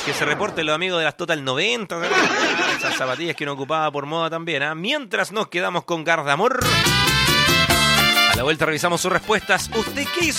Que se reporten los amigos de las Total 90. Esas zapatillas que uno ocupaba por moda también. Mientras nos quedamos con Gardamor. A la vuelta revisamos sus respuestas. ¿Usted qué hizo?